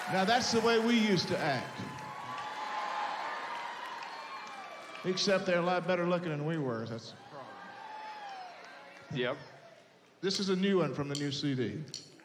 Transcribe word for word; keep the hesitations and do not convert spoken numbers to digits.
Now that's the way we used to act. Except they're a lot better looking than we were. That's the problem. Yep. This is a new one from the new C D.